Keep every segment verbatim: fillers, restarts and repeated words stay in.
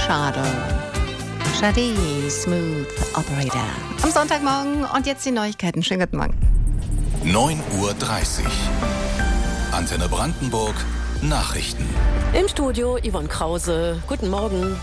Shadow. Shadi, Smooth Operator. Am Sonntagmorgen und jetzt die Neuigkeiten. Schönen guten Morgen. neun Uhr dreißig. Antenne Brandenburg. Nachrichten. Im Studio Yvonne Krause. Guten Morgen.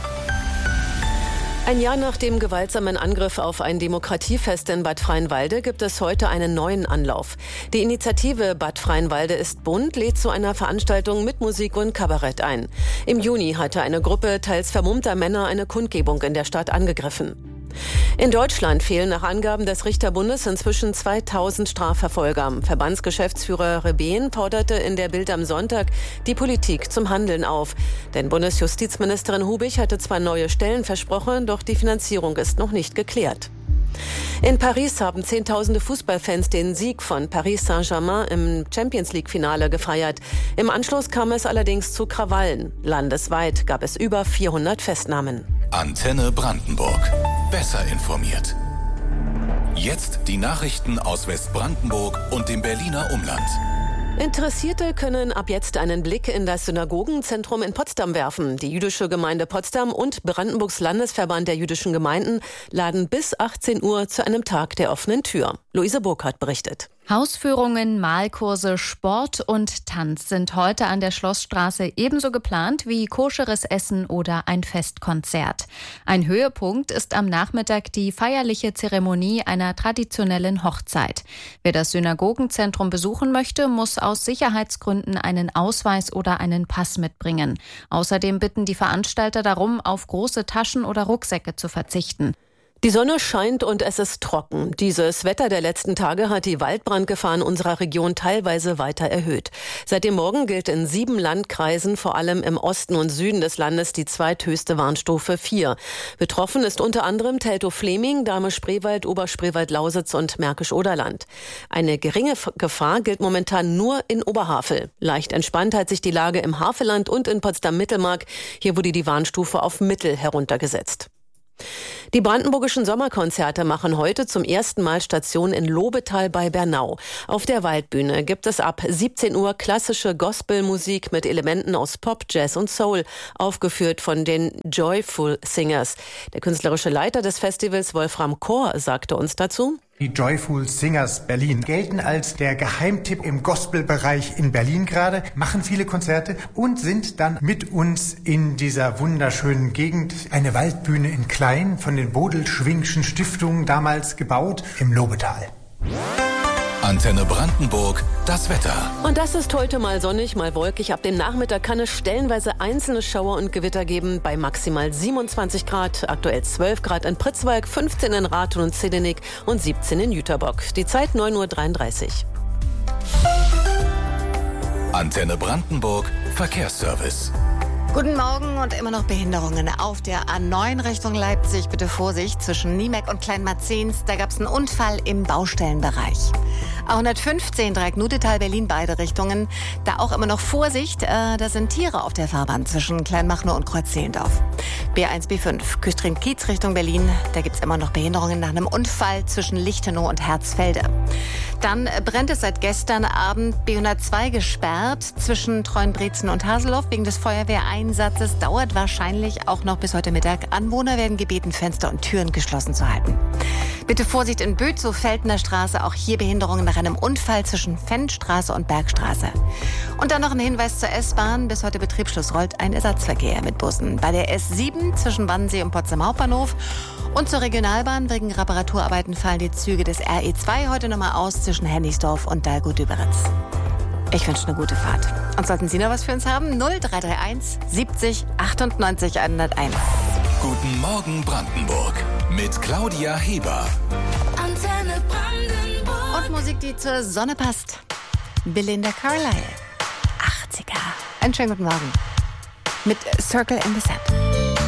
Ein Jahr nach dem gewaltsamen Angriff auf ein Demokratiefest in Bad Freienwalde gibt es heute einen neuen Anlauf. Die Initiative Bad Freienwalde ist bunt lädt zu einer Veranstaltung mit Musik und Kabarett ein. Im Juni hatte eine Gruppe teils vermummter Männer eine Kundgebung in der Stadt angegriffen. In Deutschland fehlen nach Angaben des Richterbundes inzwischen zweitausend Strafverfolger. Verbandsgeschäftsführer Rebehn forderte in der Bild am Sonntag die Politik zum Handeln auf. Denn Bundesjustizministerin Hubig hatte zwar neue Stellen versprochen, doch die Finanzierung ist noch nicht geklärt. In Paris haben Zehntausende Fußballfans den Sieg von Paris Saint-Germain im Champions-League-Finale gefeiert. Im Anschluss kam es allerdings zu Krawallen. Landesweit gab es über vierhundert Festnahmen. Antenne Brandenburg. Besser informiert. Jetzt die Nachrichten aus Westbrandenburg und dem Berliner Umland. Interessierte können ab jetzt einen Blick in das Synagogenzentrum in Potsdam werfen. Die jüdische Gemeinde Potsdam und Brandenburgs Landesverband der jüdischen Gemeinden laden bis achtzehn Uhr zu einem Tag der offenen Tür. Luise Burkhardt berichtet. Hausführungen, Malkurse, Sport und Tanz sind heute an der Schlossstraße ebenso geplant wie koscheres Essen oder ein Festkonzert. Ein Höhepunkt ist am Nachmittag die feierliche Zeremonie einer traditionellen Hochzeit. Wer das Synagogenzentrum besuchen möchte, muss aus Sicherheitsgründen einen Ausweis oder einen Pass mitbringen. Außerdem bitten die Veranstalter darum, auf große Taschen oder Rucksäcke zu verzichten. Die Sonne scheint und es ist trocken. Dieses Wetter der letzten Tage hat die Waldbrandgefahr in unserer Region teilweise weiter erhöht. Seit dem Morgen gilt in sieben Landkreisen, vor allem im Osten und Süden des Landes, die zweithöchste Warnstufe vier. Betroffen ist unter anderem Teltow-Fleming, Dahme-Spreewald, Oberspreewald-Lausitz und Märkisch-Oderland. Eine geringe Gefahr gilt momentan nur in Oberhavel. Leicht entspannt hat sich die Lage im Havelland und in Potsdam-Mittelmark. Hier wurde die Warnstufe auf Mittel heruntergesetzt. Die brandenburgischen Sommerkonzerte machen heute zum ersten Mal Station in Lobetal bei Bernau. Auf der Waldbühne gibt es ab siebzehn Uhr klassische Gospelmusik mit Elementen aus Pop, Jazz und Soul, aufgeführt von den Joyful Singers. Der künstlerische Leiter des Festivals, Wolfram Kohr, sagte uns dazu: Die Joyful Singers Berlin gelten als der Geheimtipp im Gospelbereich in Berlin gerade, machen viele Konzerte und sind dann mit uns in dieser wunderschönen Gegend. Eine Waldbühne in Klein, von den Bodel-Schwingschen Stiftungen damals gebaut, im Lobetal. Antenne Brandenburg, das Wetter. Und das ist heute mal sonnig, mal wolkig. Ab dem Nachmittag kann es stellenweise einzelne Schauer und Gewitter geben. Bei maximal siebenundzwanzig Grad, aktuell zwölf Grad in Pritzwalk, fünfzehn in Rathen und Zedenick und siebzehn in Jüterbock. Die Zeit neun Uhr dreiunddreißig. Antenne Brandenburg, Verkehrsservice. Guten Morgen und immer noch Behinderungen auf der A neun Richtung Leipzig. Bitte Vorsicht zwischen Niemeck und Kleinmarzens. Da gab es einen Unfall im Baustellenbereich. A hundertfünfzehn Dreieck Nudetal Berlin, beide Richtungen. Da auch immer noch Vorsicht. Äh, da sind Tiere auf der Fahrbahn zwischen Kleinmachnow und Kreuzzehlendorf. B eins B fünf Küstrin-Kiez Richtung Berlin. Da gibt es immer noch Behinderungen nach einem Unfall zwischen Lichtenau und Herzfelde. Dann brennt es seit gestern Abend B hundertzwei gesperrt zwischen Treuenbrietzen und Haseloff wegen des Feuerwehreinsatzes. Dauert wahrscheinlich auch noch bis heute Mittag. Anwohner werden gebeten, Fenster und Türen geschlossen zu halten. Bitte Vorsicht in Bözow-Feldner Straße. Auch hier Behinderungen nach einem Unfall zwischen Fennstraße und Bergstraße. Und dann noch ein Hinweis zur S-Bahn. Bis heute Betriebsschluss rollt ein Ersatzverkehr mit Bussen. Bei der S sieben zwischen Wannsee und Potsdam Hauptbahnhof. Und zur Regionalbahn wegen Reparaturarbeiten fallen die Züge des R E zwei heute nochmal aus zwischen Hennigsdorf und Dahlgut-Düberitz. Ich wünsche eine gute Fahrt. Und sollten Sie noch was für uns haben? null drei drei eins siebzig achtundneunzig hunderteins. Guten Morgen Brandenburg mit Claudia Heber. Antenne Brandenburg. Und Musik, die zur Sonne passt. Belinda Carlisle. achtziger. Einen schönen guten Morgen. Mit Circle in the Sand.